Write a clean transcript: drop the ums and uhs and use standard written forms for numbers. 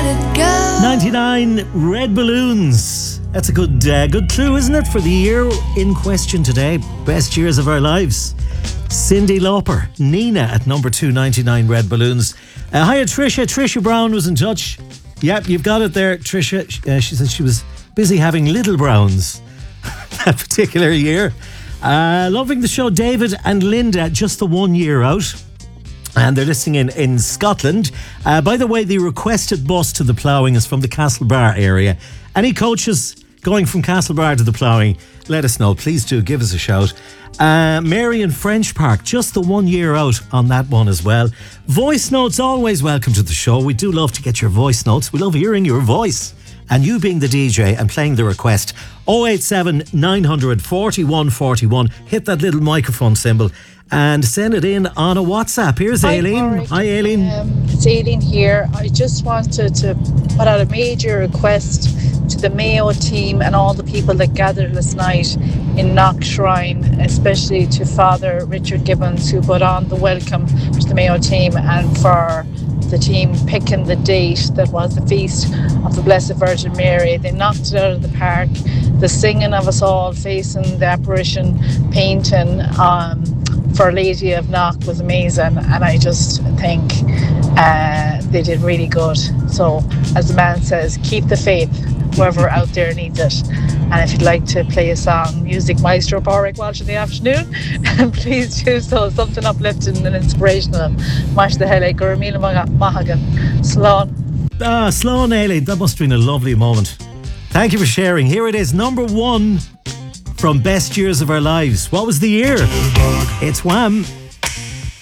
it go. 99 Red Balloons. That's a good clue, isn't it, for the year in question today? Best years of our lives. Cyndi Lauper, Nina at number 2, 99 Red Balloons. Hiya, Trisha. Trisha Brown was in touch. Yep, you've got it there, Trisha. She said she was busy having little browns that particular year. Loving the show, David and Linda, just the 1 year out. And they're listening in Scotland. By the way, the requested bus to the ploughing is from the Castlebar area. Any coaches going from Castlebar to the ploughing, let us know. Please do give us a shout. Mary in French Park, just the 1 year out on that one as well. Voice notes, always welcome to the show. We do love to get your voice notes. We love hearing your voice. And you being the DJ and playing the request. 087 900 4141. Hit that little microphone symbol and send it in on a WhatsApp. Here's Aileen. Hi, Aileen. It's Aileen here. I just wanted to put out a major request to the Mayo team and all the people that gathered last night in Knock Shrine, especially to Father Richard Gibbons, who put on the welcome to the Mayo team, and for the team picking the date that was the feast of the Blessed Virgin Mary. They knocked it out of the park. The singing of us all facing the apparition painting for Lady of Knock was amazing, and I just think they did really good. So, as the man says, keep the faith, whoever out there needs it. And if you'd like to play a song, Music Maestro Pádraig Walsh in the afternoon, please do so. Something uplifting and inspirational. Mash the Hele, Gurmila Mahagan. Slán. Slán, Aileen. That must have been a lovely moment. Thank you for sharing. Here it is, number 1 from Best Years of Our Lives. What was the year? It's Wham!